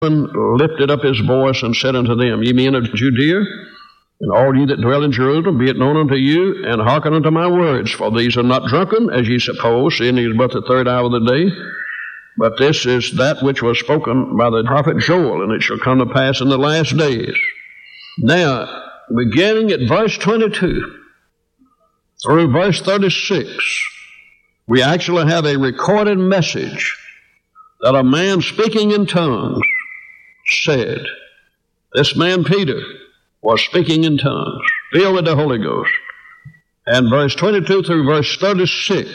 and lifted up his voice and said unto them, Ye men of Judea, and all ye that dwell in Jerusalem, be it known unto you, and hearken unto my words. For these are not drunken, as ye suppose, seeing it is but the third hour of the day. But this is that which was spoken by the prophet Joel, and it shall come to pass in the last days. Now, beginning at verse 22 through verse 36, we actually have a recorded message that a man speaking in tongues said. This man, Peter, was speaking in tongues, filled with the Holy Ghost. And verse 22 through verse 36,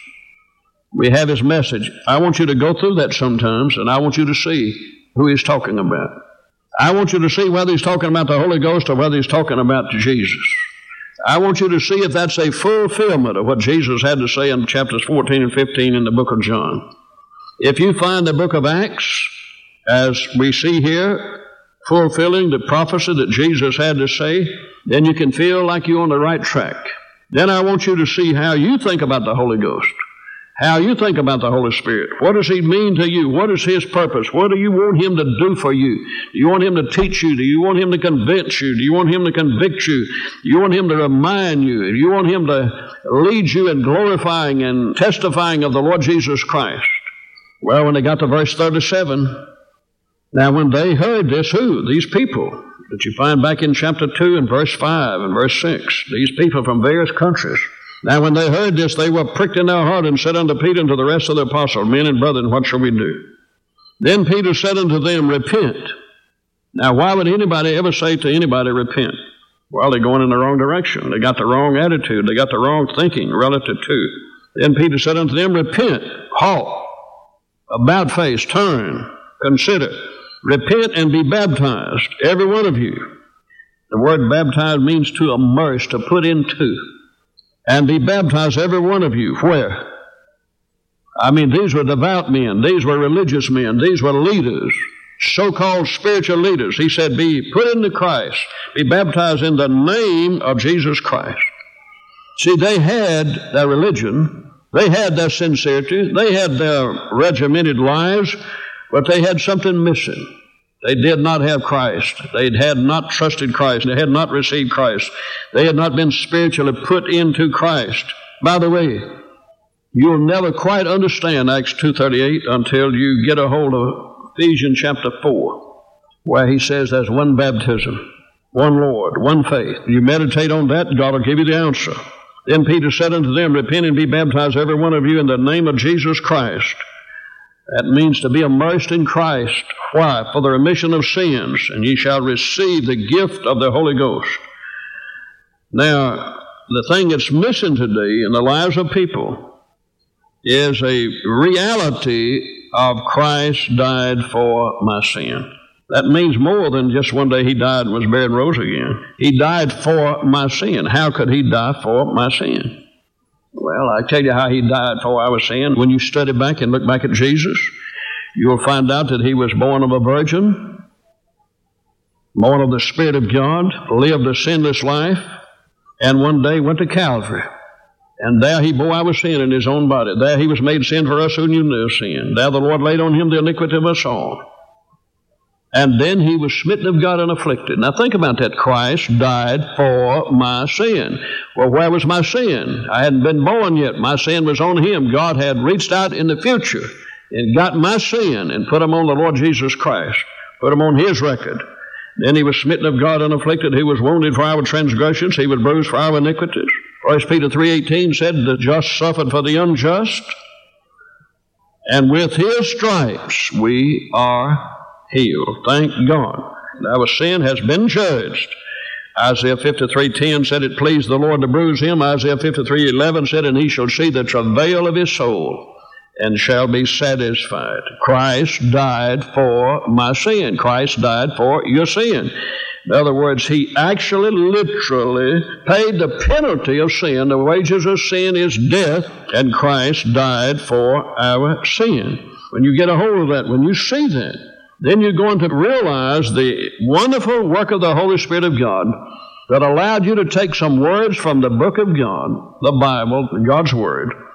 we have his message. I want you to go through that sometimes, and I want you to see who he's talking about. I want you to see whether he's talking about the Holy Ghost or whether he's talking about Jesus. I want you to see if that's a fulfillment of what Jesus had to say in chapters 14 and 15 in the book of John. If you find the book of Acts, as we see here, fulfilling the prophecy that Jesus had to say, then you can feel like you're on the right track. Then I want you to see how you think about the Holy Ghost, how you think about the Holy Spirit. What does he mean to you? What is his purpose? What do you want him to do for you? Do you want him to teach you? Do you want him to convince you? Do you want him to convict you? Do you want him to remind you? Do you want him to lead you in glorifying and testifying of the Lord Jesus Christ? Well, when they got to verse 37, now when they heard this, who? These people that you find back in chapter 2 and verse 5 and verse 6, these people from various countries. Now when they heard this, they were pricked in their heart and said unto Peter and to the rest of the apostles, Men and brethren, what shall we do? Then Peter said unto them, Repent. Now why would anybody ever say to anybody, repent? Well, they're going in the wrong direction. They got the wrong attitude. They got the wrong thinking relative to. Then Peter said unto them, Repent, halt, about face, turn, consider. Repent and be baptized, every one of you. The word baptized means to immerse, to put into. And be baptized, every one of you. Where? I mean, these were devout men. These were religious men. These were leaders, so-called spiritual leaders. He said, be put into Christ. Be baptized in the name of Jesus Christ. See, they had their religion. They had their sincerity. They had their regimented lives. But they had something missing. They did not have Christ. They had not trusted Christ. They had not received Christ. They had not been spiritually put into Christ. By the way, you'll never quite understand Acts 2:38 until you get a hold of Ephesians chapter 4, where he says there's one baptism, one Lord, one faith. You meditate on that, God will give you the answer. Then Peter said unto them, Repent and be baptized, every one of you, in the name of Jesus Christ. That means to be immersed in Christ. Why? For the remission of sins, and ye shall receive the gift of the Holy Ghost. Now, the thing that's missing today in the lives of people is a reality of Christ died for my sin. That means more than just one day he died and was buried and rose again. He died for my sin. How could he die for my sin? Well, I tell you how he died for our sin. When you study back and look back at Jesus, you'll find out that he was born of a virgin, born of the Spirit of God, lived a sinless life, and one day went to Calvary. And there he bore our sin in his own body. There he was made sin for us who knew no sin. There the Lord laid on him the iniquity of us all. And then he was smitten of God and afflicted. Now think about that. Christ died for my sin. Well, where was my sin? I hadn't been born yet. My sin was on him. God had reached out in the future and got my sin and put him on the Lord Jesus Christ, put him on his record. Then he was smitten of God and afflicted. He was wounded for our transgressions. He was bruised for our iniquities. 1 Peter 3:18 said, The just suffered for the unjust, and with his stripes we are healed. Thank God. Our sin has been judged. Isaiah 53:10 said it pleased the Lord to bruise him. Isaiah 53:11 said, And he shall see the travail of his soul and shall be satisfied. Christ died for my sin. Christ died for your sin. In other words, he actually literally paid the penalty of sin. The wages of sin is death, and Christ died for our sin. When you get a hold of that, when you see that, then you're going to realize the wonderful work of the Holy Spirit of God that allowed you to take some words from the book of God, the Bible, God's Word,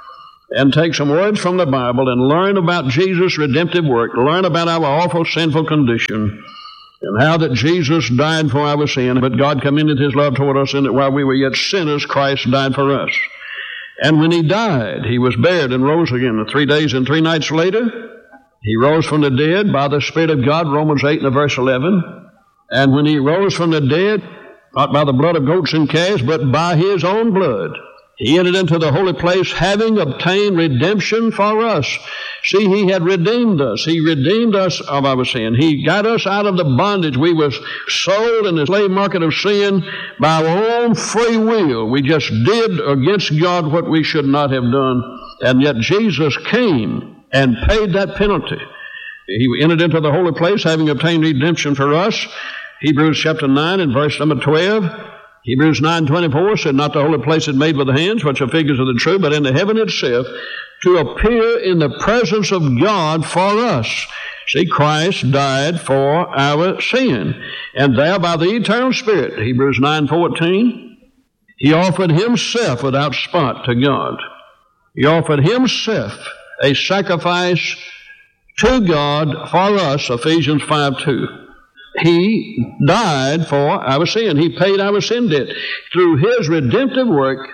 and take some words from the Bible and learn about Jesus' redemptive work, learn about our awful sinful condition, and how that Jesus died for our sin, but God commended His love toward us in that while we were yet sinners, Christ died for us. And when He died, He was buried and rose again. And 3 days and 3 nights later, He rose from the dead by the Spirit of God, Romans 8 and verse 11. And when He rose from the dead, not by the blood of goats and calves, but by His own blood, He entered into the holy place, having obtained redemption for us. See, He had redeemed us. He redeemed us of our sin. He got us out of the bondage. We were sold in the slave market of sin by our own free will. We just did against God what we should not have done. And yet Jesus came and paid that penalty. He entered into the holy place, having obtained redemption for us. Hebrews chapter 9 and verse number 12. Hebrews 9:24 said, not the holy place is made with hands, which are figures of the true, but in the heaven itself, to appear in the presence of God for us. See, Christ died for our sin. And there by the eternal Spirit, Hebrews 9:14, He offered Himself without spot to God. He offered Himself a sacrifice to God for us, Ephesians 5:2. He died for our sin. He paid our sin debt. Through His redemptive work,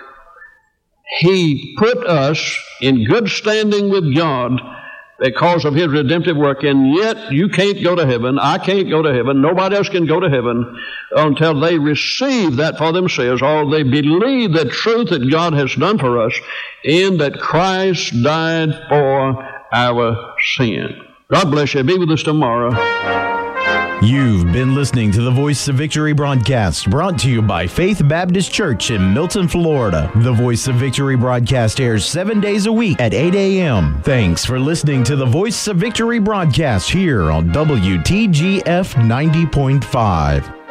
He put us in good standing with God because of His redemptive work. And yet, you can't go to heaven. I can't go to heaven. Nobody else can go to heaven until they receive that for themselves, or they believe the truth that God has done for us in that Christ died for our sin. God bless you. Be with us tomorrow. You've been listening to the Voice of Victory broadcast, brought to you by Faith Baptist Church in Milton, Florida. The Voice of Victory broadcast airs 7 days a week at 8 a.m. Thanks for listening to the Voice of Victory broadcast here on WTGF 90.5.